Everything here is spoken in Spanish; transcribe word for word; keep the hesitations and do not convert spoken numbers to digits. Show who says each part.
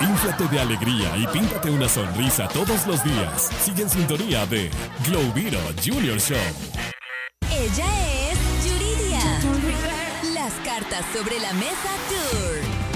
Speaker 1: Inflate de alegría y píntate una sonrisa todos los días. Sigue en sintonía de Globito Junior Show.
Speaker 2: Ella es Yuridia. Las cartas sobre la mesa tour.